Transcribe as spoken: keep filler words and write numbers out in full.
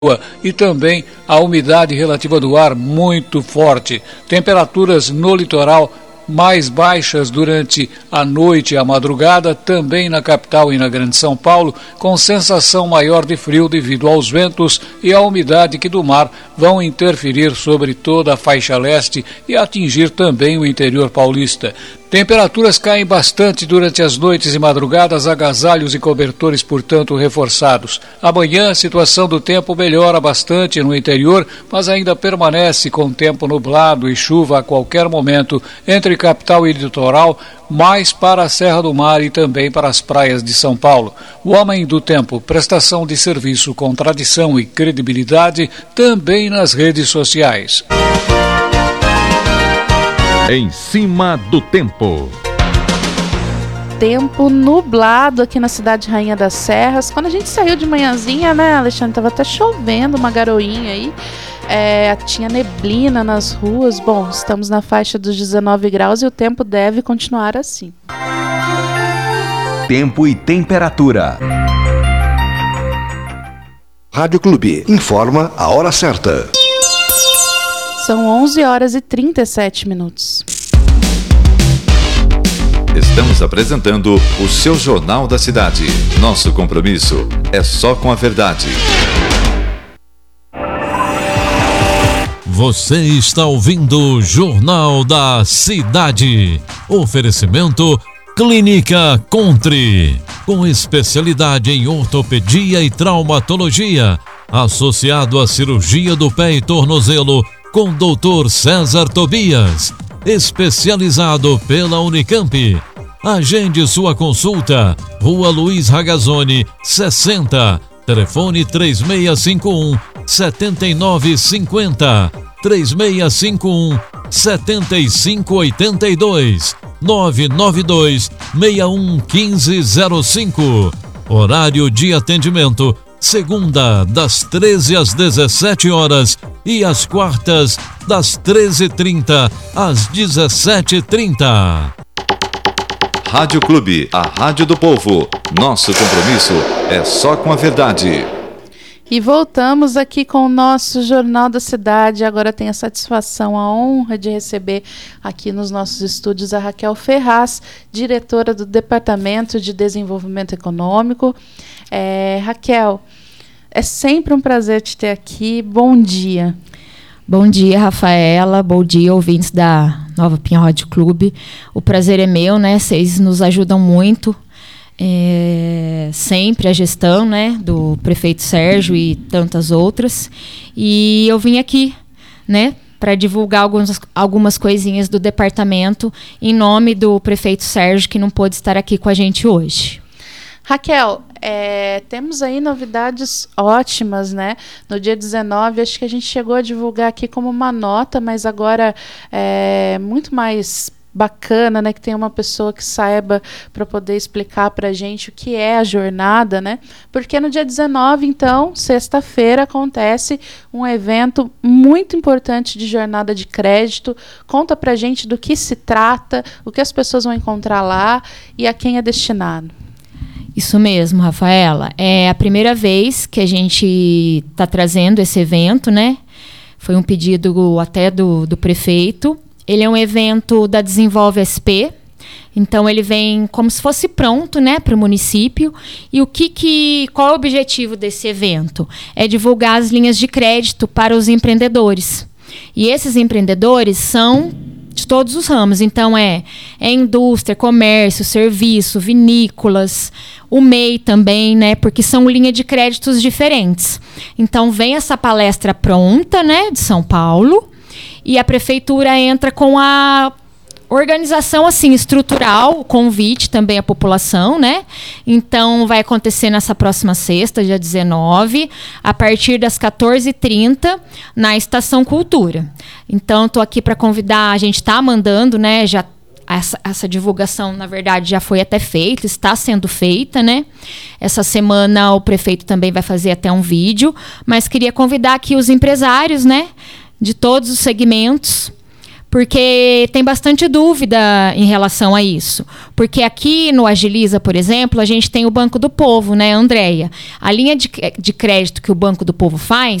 e também a umidade relativa do ar muito forte. Temperaturas no litoral mais baixas durante a noite e a madrugada, também na capital e na Grande São Paulo, com sensação maior de frio devido aos ventos e à umidade que do mar vão interferir sobre toda a faixa leste e atingir também o interior paulista. Temperaturas caem bastante durante as noites e madrugadas, agasalhos e cobertores, portanto, reforçados. Amanhã a situação do tempo melhora bastante no interior, mas ainda permanece com tempo nublado e chuva a qualquer momento entre capital e litoral, mais para a Serra do Mar e também para as praias de São Paulo. O Homem do Tempo, prestação de serviço com tradição e credibilidade, também nas redes sociais. Em cima do tempo. Tempo nublado aqui na cidade Rainha das Serras. Quando a gente saiu de manhãzinha, né, Alexandre, tava até chovendo, uma garoinha aí. É, tinha neblina nas ruas. Bom, estamos na faixa dos dezenove graus e o tempo deve continuar assim. Tempo e temperatura. Rádio Clube informa a hora certa. São onze horas e trinta e sete minutos. Estamos apresentando o seu Jornal da Cidade. Nosso compromisso é só com a verdade. Você está ouvindo o Jornal da Cidade. Oferecimento Clínica Country, com especialidade em ortopedia e traumatologia, associado à cirurgia do pé e tornozelo, com doutor César Tobias, especializado pela Unicamp. Agende sua consulta, Rua Luiz Ragazzoni, sessenta, telefone três seis cinco um, sete nove cinco zero, três seis cinco um, sete cinco oito dois, nove nove dois, seis um um cinco zero cinco. Horário de atendimento, segunda, das treze às dezessete horas e às quartas, das treze e trinta às dezessete e trinta. Rádio Clube, a rádio do povo. Nosso compromisso é só com a verdade. E voltamos aqui com o nosso Jornal da Cidade. Agora tenho a satisfação, a honra de receber aqui nos nossos estúdios a Raquel Ferraz, diretora do Departamento de Desenvolvimento Econômico. É, Raquel, é sempre um prazer te ter aqui. Bom dia. Bom dia, Rafaela. Bom dia, ouvintes da Nova Pinhal Rádio Clube. O prazer é meu, né? Vocês nos ajudam muito. É, sempre a gestão, né, do prefeito Sérgio e tantas outras. E eu vim aqui, né, para divulgar algumas, algumas coisinhas do departamento em nome do prefeito Sérgio, que não pôde estar aqui com a gente hoje. Raquel, é, temos aí novidades ótimas, né? No dia dezenove, acho que a gente chegou a divulgar aqui como uma nota, mas agora é muito mais bacana, né, que tem uma pessoa que saiba para poder explicar para a gente o que é a jornada, né? Porque no dia dezenove, então, sexta-feira, acontece um evento muito importante de jornada de crédito. Conta para a gente do que se trata, o que as pessoas vão encontrar lá e a quem é destinado. Isso mesmo, Rafaela. É a primeira vez que a gente está trazendo esse evento, né? Foi um pedido até do, do prefeito. Ele é um evento da Desenvolve S P, então ele vem como se fosse pronto, né, para o município. E o que, que, qual é o objetivo desse evento? É divulgar as linhas de crédito para os empreendedores. E esses empreendedores são de todos os ramos, então é, é indústria, comércio, serviço, vinícolas, o M E I também, né, porque são linhas de créditos diferentes. Então vem essa palestra pronta, né, de São Paulo, e a prefeitura entra com a organização assim estrutural, o convite também à população, né? Então vai acontecer nessa próxima sexta, dia dezenove, a partir das quatorze e trinta, na Estação Cultura. Então estou aqui para convidar, a gente está mandando, né? Já essa, essa divulgação, na verdade, já foi até feita, está sendo feita, né? Essa semana o prefeito também vai fazer até um vídeo, mas queria convidar aqui os empresários, né? De todos os segmentos, porque tem bastante dúvida em relação a isso. Porque aqui no Agiliza, por exemplo, a gente tem o Banco do Povo, né, Andréia? A linha de, de crédito que o Banco do Povo faz